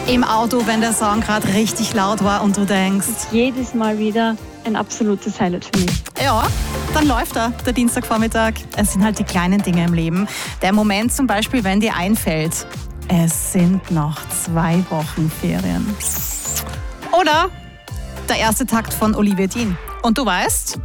Im Auto, wenn der Song gerade richtig laut war und du denkst, Jedes Mal wieder ein absolutes Highlight für mich. ja, dann läuft er, der Dienstagvormittag. Es sind halt die kleinen Dinge im Leben. Der Moment zum Beispiel, wenn dir einfällt, es sind noch 2 Wochen Ferien. Oder der erste Takt von Olivia Dean. Und du weißt,